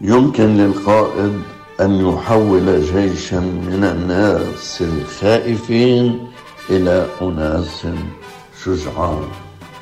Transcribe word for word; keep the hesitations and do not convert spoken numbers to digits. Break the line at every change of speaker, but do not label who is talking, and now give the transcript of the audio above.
يمكن للقائد أن يحول جيشا من الناس الخائفين إلى أناس شجعان.